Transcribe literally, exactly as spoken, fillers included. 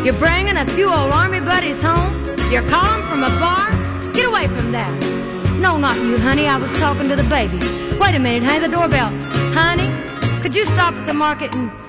You're bringing a few old army buddies home. You're calling from a bar. Get away from that. No, not you, honey. I was talking to the baby. Wait a minute, honey. The doorbell. Honey, could you stop at the market and